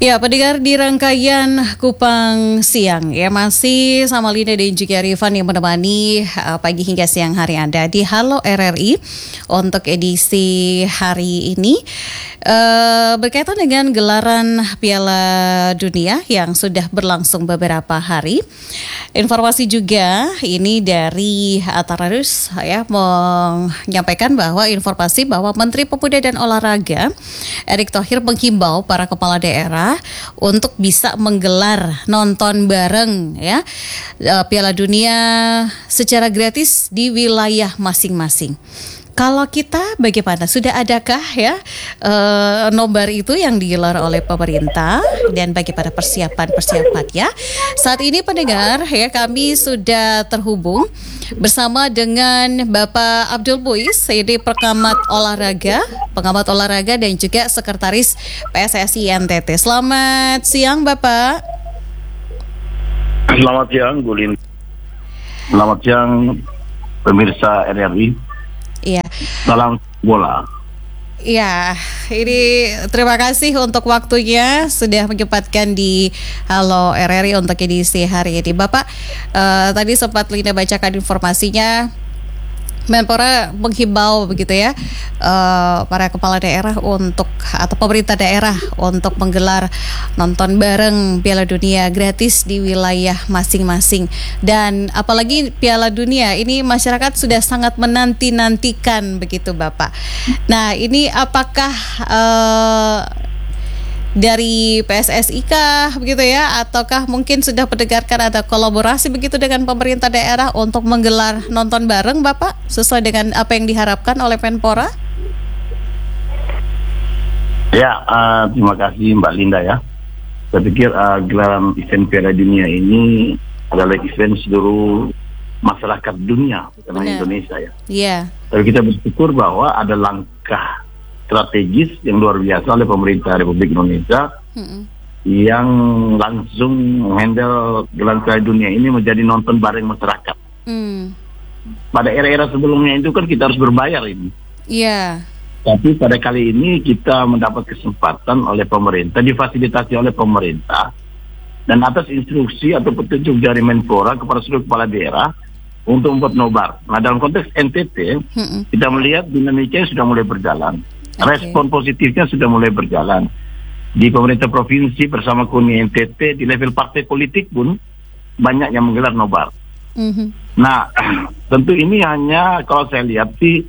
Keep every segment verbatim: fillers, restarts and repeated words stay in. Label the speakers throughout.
Speaker 1: Ya, pendengar di rangkaian Kupang Siang ya, masih sama Linda dan juga Rifan yang menemani uh, pagi hingga siang hari Anda di Halo R R I untuk edisi hari ini uh, berkaitan dengan gelaran Piala Dunia yang sudah berlangsung beberapa hari. Informasi juga ini dari Atararus ya menyampaikan bahwa informasi bahwa Menteri Pemuda dan Olahraga Erick Thohir menghimbau para kepala daerah untuk bisa menggelar nonton bareng ya Piala Dunia secara gratis di wilayah masing-masing. Kalau kita bagaimana? Sudah adakah ya uh, nobar itu yang digelar oleh pemerintah dan bagaimana persiapan-persiapannya? Saat ini pendengar ya, kami sudah terhubung bersama dengan Bapak Abdul Buis, ini pengamat olahraga, pengamat olahraga dan juga sekretaris P S S I N T T. Selamat siang Bapak.
Speaker 2: Selamat siang Gulin. Selamat siang pemirsa R R I.
Speaker 1: Iya.
Speaker 2: Salam bola.
Speaker 1: Ya, ini terima kasih untuk waktunya sudah menyempatkan di Halo R R I untuk edisi hari ini. Bapak, uh, tadi sempat Linda bacakan informasinya, Menpora menghimbau begitu ya uh, para kepala daerah untuk atau pemerintah daerah untuk menggelar nonton bareng Piala Dunia gratis di wilayah masing-masing. Dan apalagi Piala Dunia ini masyarakat sudah sangat menanti-nantikan begitu Bapak. Nah ini apakah uh, dari P S S I kah begitu ya, ataukah mungkin sudah mendengarkan ada kolaborasi begitu dengan pemerintah daerah untuk menggelar nonton bareng Bapak sesuai dengan apa yang diharapkan oleh Menpora?
Speaker 2: Ya, uh, terima kasih Mbak Linda ya. Saya pikir uh, gelaran event Piala Dunia ini adalah event seluruh masyarakat dunia, bukan hanya Indonesia ya.
Speaker 1: Iya.
Speaker 2: Tapi kita bersyukur bahwa ada langkah strategis yang luar biasa oleh pemerintah Republik Indonesia hmm. yang langsung menghandle gelaran Piala Dunia ini menjadi nonton bareng masyarakat. Hmm. Pada era-era sebelumnya itu kan kita harus berbayar ini.
Speaker 1: Iya. Yeah.
Speaker 2: Tapi pada kali ini kita mendapat kesempatan oleh pemerintah, difasilitasi oleh pemerintah, dan atas instruksi atau petunjuk dari Menpora kepada seluruh kepala daerah untuk membuat nobar. Nah dalam konteks N T T, hmm. kita melihat dinamikanya sudah mulai berjalan. Okay. Respon positifnya sudah mulai berjalan di pemerintah provinsi bersama K U N I N T T, di level partai politik pun banyak yang menggelar nobar. Mm-hmm. Nah, tentu ini hanya kalau saya lihat sih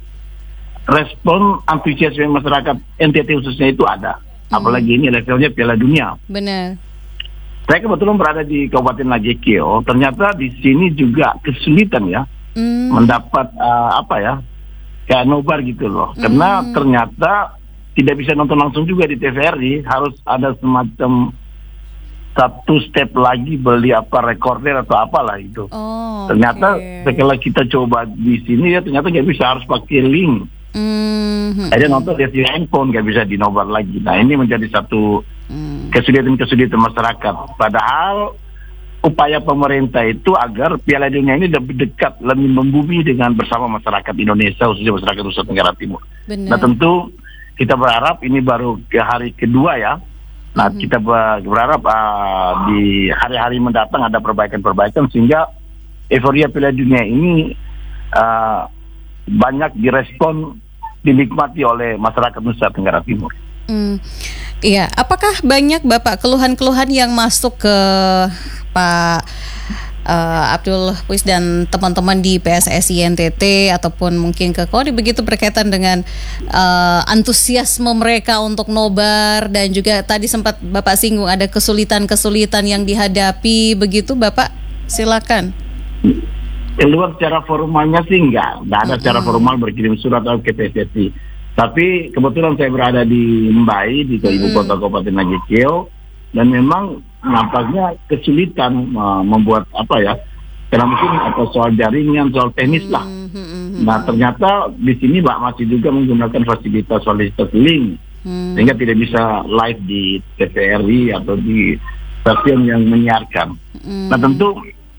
Speaker 2: respon antusiasme masyarakat N T T khususnya itu ada. Mm-hmm. Apalagi ini levelnya Piala Dunia.
Speaker 1: Benar.
Speaker 2: Saya kebetulan berada di Kabupaten Nagekeo. Ternyata di sini juga kesulitan ya mm. mendapat uh, apa ya? kayak nobar gitu loh, mm. karena ternyata tidak bisa nonton langsung juga di T V R I, harus ada semacam satu step lagi beli apa recorder atau apalah itu. Oh, ternyata okay. setelah kita coba di sini ya ternyata nggak bisa, harus pakai link. Mm-hmm. Jadi nonton di handphone nggak bisa dinobar lagi. Nah ini menjadi satu mm. kesulitan-kesulitan masyarakat. Padahal upaya pemerintah itu agar Piala Dunia ini lebih dekat, lebih membumi dengan bersama masyarakat Indonesia, khususnya masyarakat Nusa Tenggara Timur. Benar. Nah tentu kita berharap ini baru ke hari kedua ya. Nah mm-hmm. kita berharap uh, di hari-hari mendatang ada perbaikan-perbaikan sehingga euforia Piala Dunia ini uh, banyak direspon, dinikmati oleh masyarakat Nusa Tenggara Timur. Mm.
Speaker 1: Iya, apakah banyak Bapak keluhan-keluhan yang masuk ke Pak uh, Abdul Buis dan teman-teman di P S S I N T T ataupun mungkin ke K O D I begitu berkaitan dengan uh, antusiasme mereka untuk nobar, dan juga tadi sempat Bapak singgung ada kesulitan-kesulitan yang dihadapi begitu Bapak, silakan.
Speaker 2: Keluar secara formalnya sih enggak, enggak ada secara formal berkirim surat atau ke P S S I. Tapi kebetulan saya berada di Mbai, di ibu kota Kabupaten Nagekeo, dan memang nampaknya kesulitan uh, membuat apa ya, karena mungkin atau soal jaringan, soal teknis lah. Nah ternyata di sini Mbak masih juga menggunakan fasilitas-fasilitas link, hmm. sehingga tidak bisa live di T V R I atau di stasiun yang menyiarkan. Hmm. Nah tentu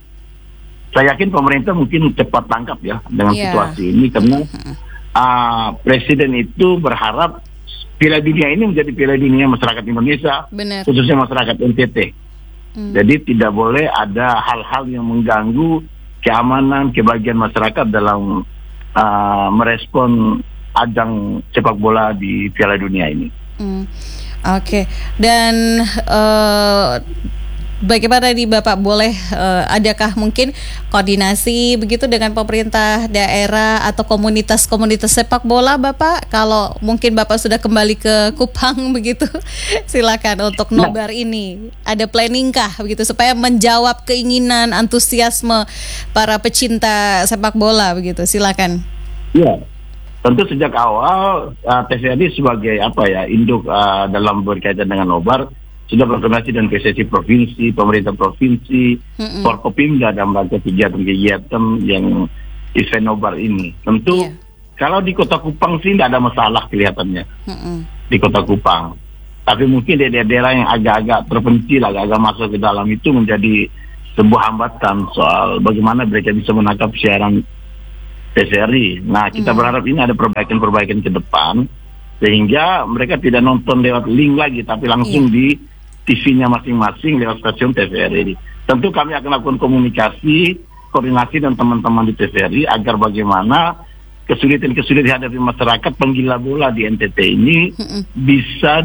Speaker 2: saya yakin pemerintah mungkin cepat tangkap ya dengan yeah. situasi ini, karena uh, Presiden itu berharap Piala Dunia ini menjadi Piala Dunia masyarakat Indonesia,
Speaker 1: Benar.
Speaker 2: khususnya masyarakat N T T. Hmm. Jadi tidak boleh ada hal-hal yang mengganggu keamanan, kebahagiaan masyarakat dalam uh, merespon ajang sepak bola di Piala Dunia ini.
Speaker 1: Hmm. Oke, okay. Dan uh, bagaimana nih Bapak, boleh uh, adakah mungkin koordinasi begitu dengan pemerintah daerah atau komunitas-komunitas sepak bola Bapak? Kalau mungkin Bapak sudah kembali ke Kupang begitu, silakan untuk nobar ini. Ada planning kah begitu supaya menjawab keinginan, antusiasme para pecinta sepak bola begitu? Silakan.
Speaker 2: Iya. Tentu sejak awal uh, T V R I sebagai apa ya induk uh, dalam berkaitan dengan nobar sudah berkoordinasi dengan P S S I provinsi, pemerintah provinsi, mm-hmm. Forkopimda dalam rangka kegiatan-kegiatan yang event nobar ini. Tentu yeah. kalau di Kota Kupang sih tidak ada masalah kelihatannya mm-hmm. di Kota Kupang. Tapi mungkin di daerah-daerah yang agak-agak terpencil, agak-agak masuk ke dalam itu menjadi sebuah hambatan soal bagaimana mereka bisa menangkap siaran T V R I. Nah, kita mm-hmm. berharap ini ada perbaikan-perbaikan ke depan sehingga mereka tidak nonton lewat link lagi, tapi langsung yeah. di T V-nya masing-masing lewat stasiun T V R I. Tentu kami akan lakukan komunikasi, koordinasi dengan teman-teman di T V R I agar bagaimana kesulitan-kesulitan dihadapi masyarakat penggila bola di N T T ini mm-hmm. bisa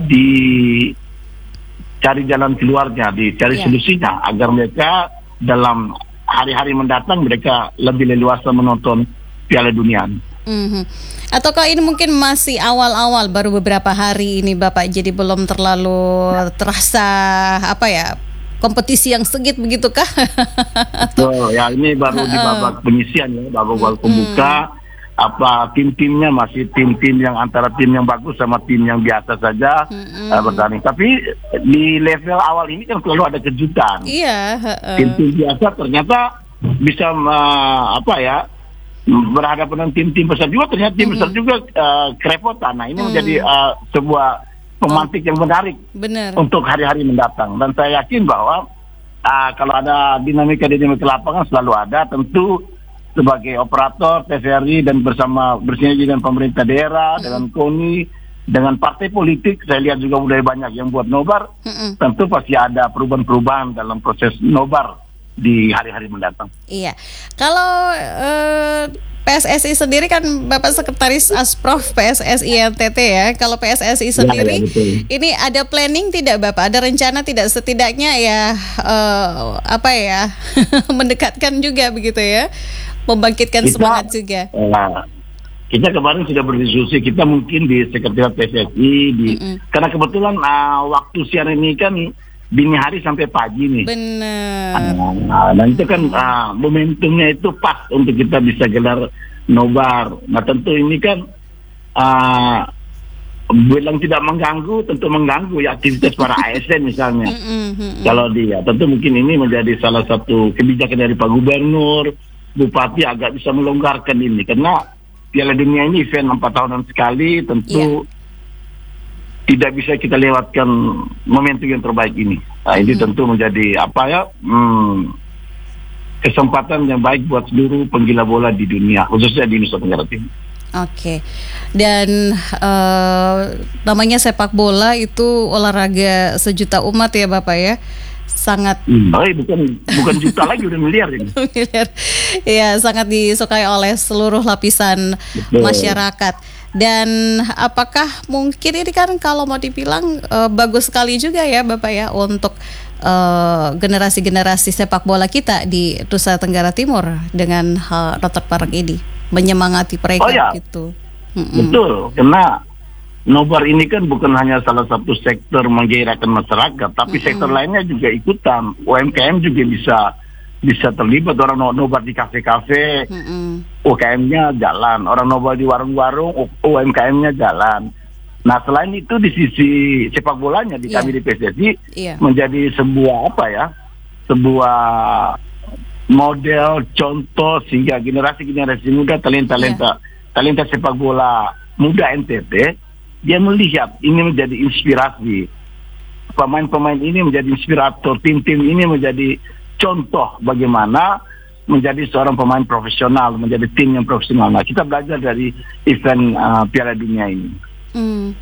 Speaker 2: dicari jalan keluarnya, dicari yeah. solusinya agar mereka dalam hari-hari mendatang mereka lebih leluasa menonton Piala Dunia.
Speaker 1: Mm-hmm. Ataukah ini mungkin masih awal-awal, baru beberapa hari ini Bapak, jadi belum terlalu terasa apa ya, kompetisi yang sengit begitu kah?
Speaker 2: Atau... Oh, ya ini baru di babak penyisian ya, babak pembuka. Mm. Apa tim-timnya masih tim-tim yang antara tim yang bagus sama tim yang biasa saja mm-hmm. uh, bertanding. Tapi di level awal ini kan selalu ada kejutan.
Speaker 1: Iya. Uh.
Speaker 2: Tim-tim biasa ternyata bisa uh, apa ya berhadapan dengan tim-tim besar juga, ternyata tim mm-hmm. besar juga uh, kerepotan. Nah ini mm. menjadi uh, sebuah pemantik yang menarik
Speaker 1: Bener.
Speaker 2: untuk hari-hari mendatang. Dan saya yakin bahwa uh, kalau ada dinamika-dinamika lapangan selalu ada. Tentu sebagai operator T V R I dan bersama bersinergi dengan pemerintah daerah, mm. dengan K O N I, dengan partai politik, saya lihat juga udah banyak yang buat nobar. Mm-mm. Tentu pasti ada perubahan-perubahan dalam proses nobar di hari-hari mendatang.
Speaker 1: Iya, kalau uh, P S S I sendiri kan Bapak Sekretaris Asprof P S S I N T T ya. Kalau P S S I sendiri, ya, ya, ini ada planning tidak Bapak? Ada rencana tidak, setidaknya ya uh, apa ya mendekatkan juga begitu ya, membangkitkan kita, semangat juga.
Speaker 2: Uh, kita kemarin sudah berdiskusi, kita mungkin di Sekretariat P S S I di, karena kebetulan uh, waktu siaran ini kan dini hari sampai pagi nih.
Speaker 1: Benar.
Speaker 2: Nah, dan itu kan uh, momentumnya itu pas untuk kita bisa gelar nobar. Nah tentu ini kan uh, bilang tidak mengganggu, tentu mengganggu ya aktivitas para A S N misalnya. Kalau dia, tentu mungkin ini menjadi salah satu kebijakan dari Pak Gubernur, Bupati agak bisa melonggarkan ini karena Piala Dunia ini event empat tahunan sekali, tentu. Yeah. Tidak bisa kita lewatkan momentum yang terbaik ini. Nah, ini hmm. tentu menjadi apa ya hmm, kesempatan yang baik buat seluruh penggila bola di dunia, khususnya di Nusa Tenggara Timur.
Speaker 1: Oke, dan uh, namanya sepak bola itu olahraga sejuta umat ya Bapak ya, sangat.
Speaker 2: Hmm, bukan bukan juta lagi, udah miliar ini.
Speaker 1: Miliar, ya sangat disukai oleh seluruh lapisan Betul. masyarakat. Dan apakah mungkin ini kan kalau mau dibilang uh, bagus sekali juga ya Bapak ya untuk uh, generasi-generasi sepak bola kita di Nusa Tenggara Timur dengan hal Rotok Park ini menyemangati mereka. Oh ya, gitu.
Speaker 2: Betul, karena nobar ini kan bukan hanya salah satu sektor menggairahkan masyarakat, tapi Mm-mm. sektor lainnya juga ikutan. U M K M juga bisa bisa terlibat, orang nobar di kafe-kafe, mm-hmm. U K M-nya jalan, orang nobar di warung-warung, U M K M-nya jalan. Nah selain itu di sisi sepak bolanya di yeah. kami di P S S I yeah. menjadi sebuah apa ya, sebuah model contoh sehingga generasi-generasi muda talenta-talenta yeah. talenta sepak bola muda N T T dia melihat ini menjadi inspirasi, pemain-pemain ini menjadi inspirator, tim-tim ini menjadi contoh bagaimana menjadi seorang pemain profesional, menjadi tim yang profesional. Nah, kita belajar dari event uh, Piala Dunia ini.
Speaker 1: Hmm.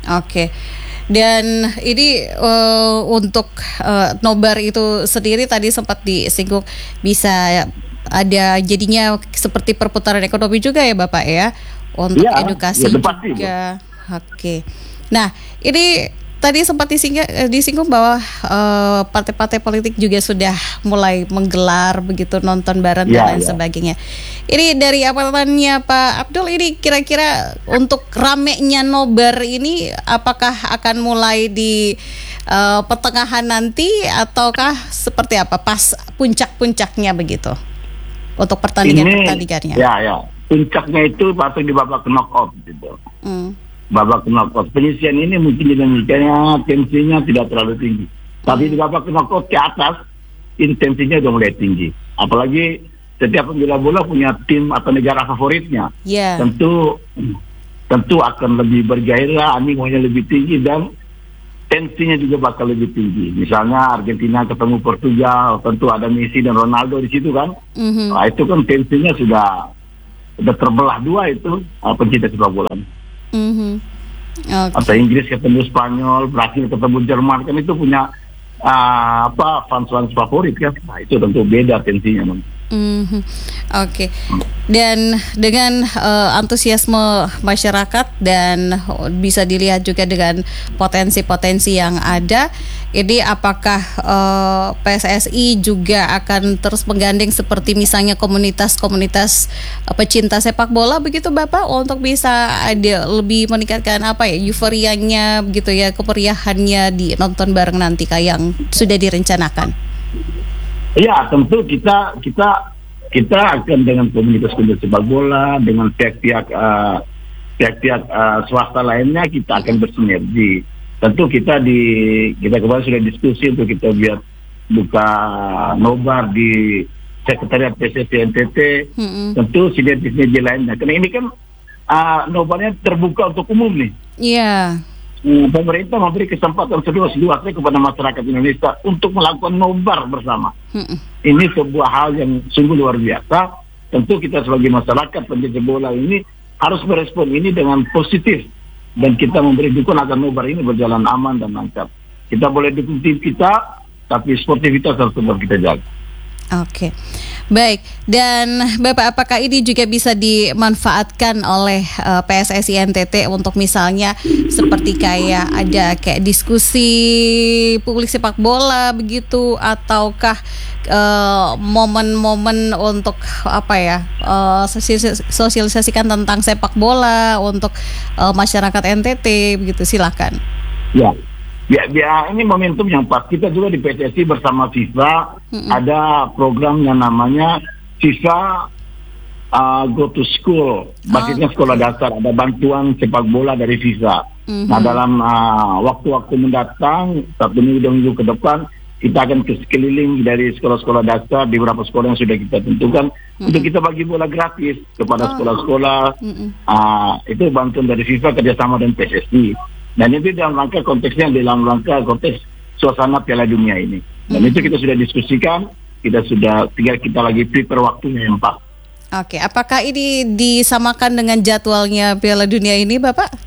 Speaker 1: Oke. Dan ini uh, untuk uh, nobar itu sendiri tadi sempat disinggung bisa ada jadinya seperti perputaran ekonomi juga ya Bapak ya, untuk
Speaker 2: ya,
Speaker 1: edukasi
Speaker 2: ya, pasti,
Speaker 1: juga. Oke. Nah ini tadi sempat disinggung, disinggung bahwa uh, partai-partai politik juga sudah mulai menggelar begitu nonton bareng
Speaker 2: ya,
Speaker 1: dan lain
Speaker 2: ya.
Speaker 1: sebagainya. Ini dari amalannya Pak Abdul, ini kira-kira untuk ramenya nobar ini apakah akan mulai di uh, pertengahan nanti ataukah seperti apa pas puncak-puncaknya begitu untuk pertandingan-pertandingannya?
Speaker 2: Ya ya, puncaknya itu pasti di babak knockout gitu. Hmm. Babak knockout penyisian ini mungkin dinamikanya tensinya tidak terlalu tinggi, tapi di babak knockout ke atas intensinya udah mulai tinggi. Apalagi setiap penggila bola punya tim atau negara favoritnya, yeah. tentu tentu akan lebih bergairah, animonya lebih tinggi dan tensinya juga bakal lebih tinggi. Misalnya Argentina ketemu Portugal, tentu ada Messi dan Ronaldo di situ kan, mm-hmm. nah, itu kan tensinya sudah sudah terbelah dua itu uh, pencinta sepak bola. Mm-hmm. Okay. Atau Inggris ketemu Spanyol, Brasil ketemu Jerman, kan itu punya uh, apa fans-fans favorit kan. Nah itu tentu beda tensinya.
Speaker 1: Mm-hmm. Oke. Okay. Dan dengan uh, antusiasme masyarakat dan bisa dilihat juga dengan potensi-potensi yang ada, ini apakah uh, P S S I juga akan terus menggandeng seperti misalnya komunitas-komunitas uh, pecinta sepak bola begitu Bapak, untuk bisa ada lebih meningkatkan apa ya euforianya begitu ya, kemeriahannya di nonton bareng nanti kayak yang sudah direncanakan?
Speaker 2: Ya tentu kita kita kita akan dengan komunitas-komunitas sepak bola, dengan pihak-pihak uh, pihak-pihak uh, swasta lainnya kita akan bersinergi. Tentu kita di kita kemarin sudah diskusi untuk kita biar buka nobar di Sekretariat P S S I N T T. Mm-hmm. Tentu sinergi-sinergi lainnya. Karena ini kan uh, nobarnya terbuka untuk umum nih. Iya. Yeah. Pemerintah memberi kesempatan seluas-luasnya kepada masyarakat Indonesia untuk melakukan nobar bersama. Hmm. Ini sebuah hal yang sungguh luar biasa. Tentu kita sebagai masyarakat pencinta bola ini harus merespon ini dengan positif, dan kita memberi dukungan agar nobar ini berjalan aman dan lancar. Kita boleh dukung tim kita, tapi sportivitas harus tetap kita jaga.
Speaker 1: Oke, baik. Dan Bapak, apakah ini juga bisa dimanfaatkan oleh uh, P S S I N T T untuk misalnya seperti kayak ada kayak diskusi publik sepak bola begitu, ataukah uh, momen-momen untuk apa ya uh, sosialisasikan tentang sepak bola untuk uh, masyarakat N T T begitu? Silakan.
Speaker 2: Ya. Ya, ya, ini momentum yang pas. Kita juga di P S S I bersama FIFA mm-hmm. ada program yang namanya FIFA uh, Go to School, basisnya oh, sekolah okay. dasar. Ada bantuan sepak bola dari FIFA. Mm-hmm. Nah, dalam uh, waktu-waktu mendatang, satu minggu dua minggu ke depan, kita akan ke sekeliling dari sekolah-sekolah dasar di beberapa sekolah yang sudah kita tentukan mm-hmm. untuk kita bagi bola gratis kepada oh. sekolah-sekolah. Mm-hmm. Uh, itu bantuan dari FIFA kerjasama dengan P S S I. Dan itu dalam rangka konteksnya dalam rangka konteks suasana Piala Dunia ini. Dan mm-hmm. itu kita sudah diskusikan, kita sudah tinggal kita lagi prepare waktunya yang pas.
Speaker 1: Oke, apakah ini disamakan dengan jadwalnya Piala Dunia ini, Bapak?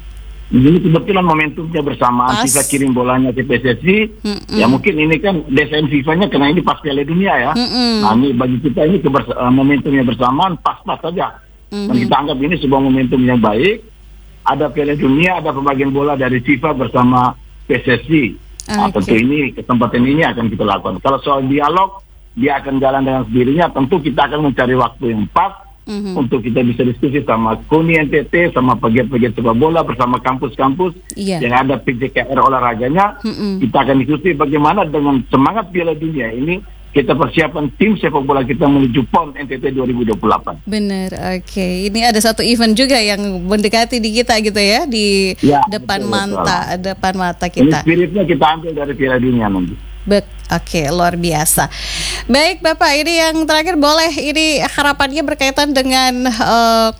Speaker 2: Jadi kebetulan momentumnya bersamaan, kita kirim bolanya ke P S S I. Mm-hmm. Ya mungkin ini kan desain FIFA-nya karena ini pas Piala Dunia ya. Mm-hmm. Nah ini bagi kita ini kebers- momentumnya bersamaan, pas-pas saja. Mm-hmm. Dan kita anggap ini sebuah momentum yang baik. Ada Piala Dunia, ada pembagian bola dari FIFA bersama P S S I. Nah, okay. Tentu ini kesempatan ini akan kita lakukan. Kalau soal dialog, dia akan jalan dengan sendirinya. Tentu kita akan mencari waktu yang pas mm-hmm. untuk kita bisa diskusi sama K U N I N T T, sama pegiat-pegiat sepak bola, bersama kampus-kampus yeah. yang ada P J K R olahraganya. Mm-hmm. Kita akan diskusi bagaimana dengan semangat Piala Dunia ini kita persiapan tim sepak bola kita menuju P O N N T T dua ribu dua puluh delapan.
Speaker 1: Benar, oke. Okay. Ini ada satu event juga yang mendekati di kita gitu ya, di ya, depan betul, mata, betul. depan mata kita.
Speaker 2: Ini spiritnya kita ambil dari Piala Dunia nanti.
Speaker 1: Oke, okay, luar biasa. Baik Bapak, ini yang terakhir boleh, ini harapannya berkaitan dengan uh,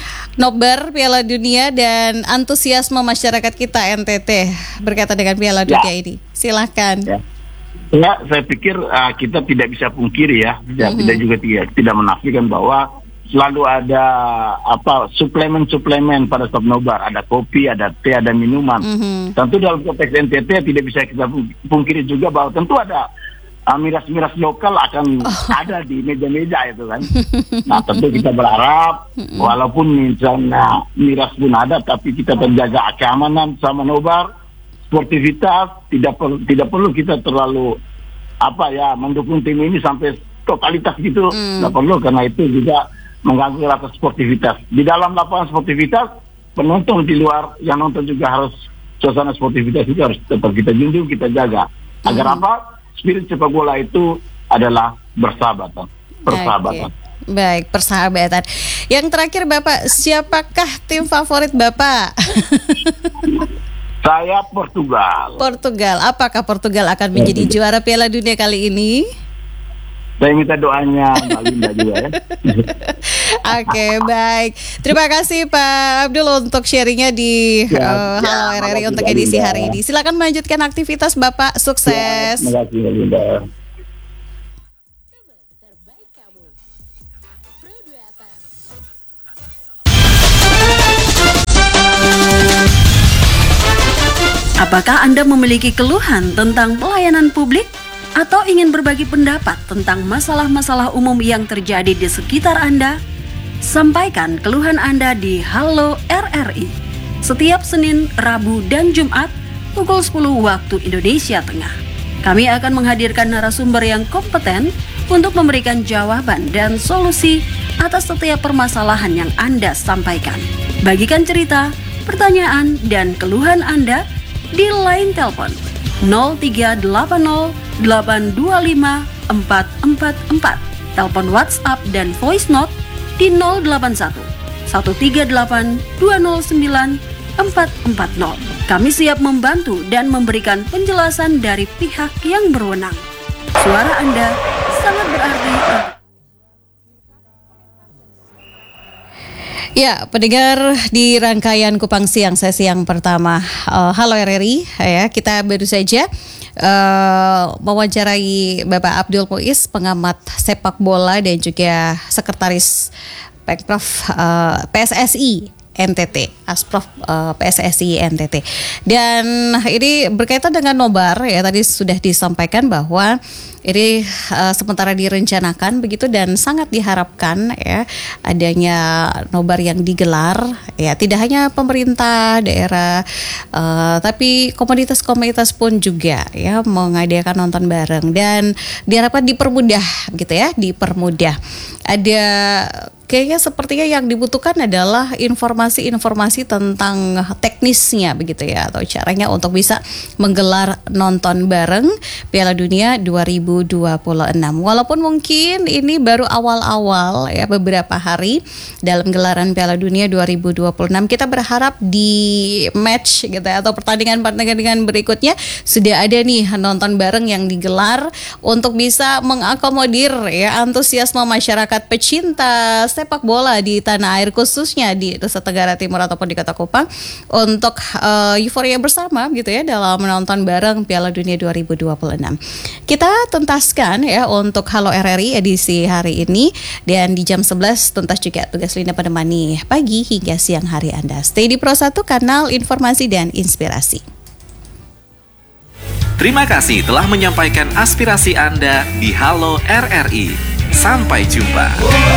Speaker 1: nobar Piala Dunia dan antusiasme masyarakat kita N T T berkaitan dengan Piala ya. Dunia ini. Silahkan. Ya.
Speaker 2: Ya, saya pikir uh, kita tidak bisa pungkiri ya, mm-hmm. tidak juga tidak, tidak menafikan bahwa selalu ada apa suplemen-suplemen pada staf nobar, ada kopi, ada teh, ada minuman. Mm-hmm. Tentu dalam konteks N T T tidak bisa kita pungkiri juga bahwa tentu ada uh, miras-miras lokal akan oh. ada di meja-meja itu kan. Nah tentu kita berharap mm-hmm. walaupun misalnya miras pun ada, tapi kita terjaga keamanan sama nobar, sportivitas, tidak per, tidak perlu kita terlalu apa ya mendukung tim ini sampai totalitas gitu, mm. nggak perlu, karena itu juga mengganggu rasa sportivitas. Di dalam lapangan sportivitas, penonton di luar yang nonton juga harus suasana sportivitas itu harus tetap kita junjung, kita jaga. Agar hmm. apa? Spirit sepak bola itu adalah bersahabatan, persahabatan.
Speaker 1: Okay. Baik, persahabatan. Yang terakhir Bapak, siapakah tim favorit Bapak?
Speaker 2: Saya Portugal.
Speaker 1: Portugal. Apakah Portugal akan menjadi juara Piala Dunia kali ini?
Speaker 2: Saya minta doanya Mbak Linda juga ya.
Speaker 1: Oke, okay, baik. Terima kasih Pak Abdul untuk sharingnya di ya, uh, ya, Halo R R I untuk edisi Linda. Hari ini. Silakan melanjutkan aktivitas Bapak. Sukses. Ya, terima kasih Mbak Linda.
Speaker 3: Apakah Anda memiliki keluhan tentang pelayanan publik? Atau ingin berbagi pendapat tentang masalah-masalah umum yang terjadi di sekitar Anda? Sampaikan keluhan Anda di Halo R R I setiap Senin, Rabu, dan Jumat pukul sepuluh waktu Indonesia Tengah. Kami akan menghadirkan narasumber yang kompeten untuk memberikan jawaban dan solusi atas setiap permasalahan yang Anda sampaikan. Bagikan cerita, pertanyaan, dan keluhan Anda di line telepon nol tiga delapan nol delapan dua lima empat empat empat, telepon WhatsApp dan voice note di nol delapan satu satu tiga delapan dua nol sembilan empat empat nol. Kami siap membantu dan memberikan penjelasan dari pihak yang berwenang. Suara Anda sangat berarti.
Speaker 1: Ya, pendengar di rangkaian Kupang Siang sesi yang pertama uh, Halo R R I ya, kita baru saja uh, mewawancarai Bapak Abdul Muiz, pengamat sepak bola dan juga sekretaris Pemprov uh, P S S I N T T, Asprof uh, P S S I N T T. Dan ini berkaitan dengan nobar ya, tadi sudah disampaikan bahwa ini uh, sementara direncanakan begitu dan sangat diharapkan ya adanya nobar yang digelar ya, tidak hanya pemerintah daerah uh, tapi komunitas-komunitas pun juga ya mengadakan nonton bareng dan diharapkan dipermudah gitu ya, dipermudah. Ada kayaknya sepertinya yang dibutuhkan adalah informasi-informasi tentang teknisnya begitu ya, atau caranya untuk bisa menggelar nonton bareng Piala Dunia dua ribu dua puluh enam. Walaupun mungkin ini baru awal-awal ya, beberapa hari dalam gelaran Piala Dunia dua ribu dua puluh enam, kita berharap di match gitu ya, atau pertandingan-pertandingan berikutnya sudah ada nih nonton bareng yang digelar untuk bisa mengakomodir ya antusiasme masyarakat pecinta sepak bola di tanah air, khususnya di Nusa Tenggara Timur ataupun di Kota Kupang, untuk uh, euforia bersama gitu ya dalam menonton bareng Piala Dunia dua ribu dua puluh enam. Kita tuntaskan ya untuk Halo R R I edisi hari ini, dan di jam sebelas tuntas juga tugas Linda menemani pagi hingga siang hari Anda. Stay di Pro satu, kanal informasi dan inspirasi.
Speaker 4: Terima kasih telah menyampaikan aspirasi Anda di Halo R R I. Sampai jumpa.